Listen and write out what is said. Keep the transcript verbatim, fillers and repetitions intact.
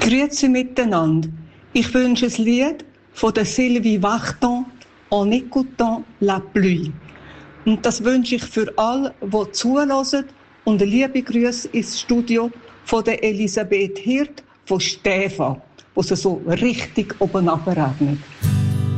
Grüezi miteinander. Ich wünsche ein Lied von der Sylvie Vartan, «En écoutant la pluie». Und das wünsche ich für alle, die zuhören. Und eine liebe Grüße ins Studio von der Elisabeth Hirt von Stäfa, wo sie so richtig oben abregnet.